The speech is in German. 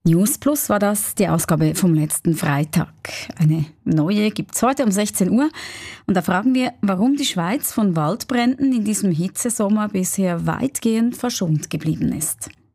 News Plus war das, die Ausgabe vom letzten Freitag. Eine neue gibt es heute um 16 Uhr. Und da fragen wir, warum die Schweiz von Waldbränden in diesem Hitzesommer bisher weitgehend verschont geblieben ist.